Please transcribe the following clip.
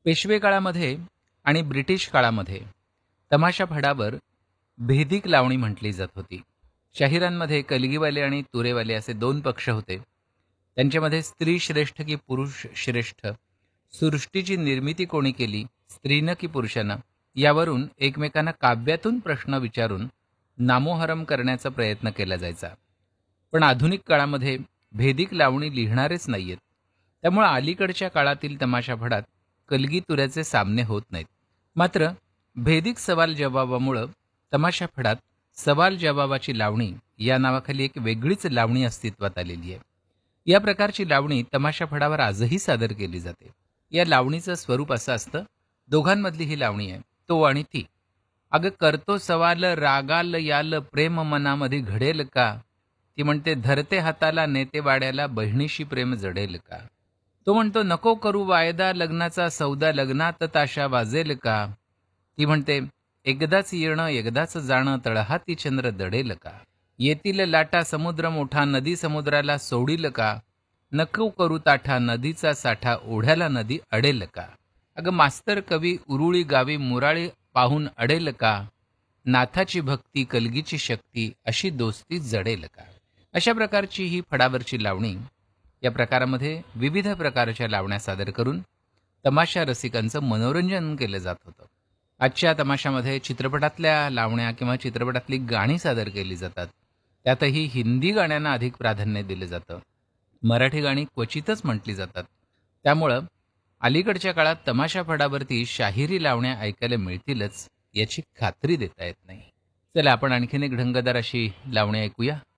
पेशवे काळामध्ये आणि ब्रिटिश काळामध्ये तमाशा फडावर भेदिक लावणी म्हटली जात होती. शाहिरांमध्ये कलगीवाले आणि तुरेवाले असे दोन पक्ष होते. त्यांच्यामध्ये स्त्री श्रेष्ठ की पुरुष श्रेष्ठ, सृष्टीची निर्मिती कोणी केली, स्त्रीनं की पुरुषानं, यावरून एकमेकांना काव्यातून प्रश्न विचारून नामोहरम करण्याचा प्रयत्न केला जायचा. पण आधुनिक काळामध्ये भेदिक लावणी लिहिणारेच नाहीयेत. त्यामुळे अलीकडच्या काळातील तमाशा फडात कलगी तुऱ्याचे सामने होत नाहीत. मात्र भेदिक सवाल जवाबामुळं तमाशा फडात सवाल जवाबाची लावणी या नावाखाली एक वेगळीच लावणी अस्तित्वात आलेली आहे. या प्रकारची लावणी तमाशा फडावर आजही सादर केली जाते. या लावणीचं स्वरूप असं असतं, दोघांमधली ही लावणी आहे, तो आणि ती. अगं करतो सवाल रागाल याल प्रेम मनामध्ये घडेल का, ती म्हणते धरते हाताला नेते वाड्याला बहिणीशी प्रेम जडेल का. तो म्हणतो नको करू वायदा लग्नाचा सौदा लग्नात ताशा वाजेल का, ती म्हणते एकदाच येणं एकदाच जाणं तळहाती चंद्र दडेल का. येतील लाटा समुद्र मोठा नदी समुद्राला सोडील का, नको करू ताठा नदीचा साठा ओढ्याला नदी अडेल का. अगं मास्तर कवी उरुळी गावी मुराळी पाहून अडेल का, नाथाची भक्ती कलगीची शक्ती अशी दोस्ती जडेल का. अशा प्रकारची ही फडावरची लावणी. या प्रकारामध्ये विविध प्रकारच्या लावण्या सादर करून तमाशा रसिकांचं मनोरंजन केलं जात होतं. आजच्या तमाशामध्ये चित्रपटातल्या लावण्या किंवा चित्रपटातली गाणी सादर केली जातात. त्यातही हिंदी गाण्यांना अधिक प्राधान्य दिलं जातं. मराठी गाणी क्वचितच म्हटली जातात. त्यामुळं अलीकडच्या काळात तमाशा फडावरती शाहिरी लावण्या ऐकायला मिळतीलच याची खात्री देता येत नाही. चला आपण आणखीन एक ढंगदार अशी लावणी ऐकूया.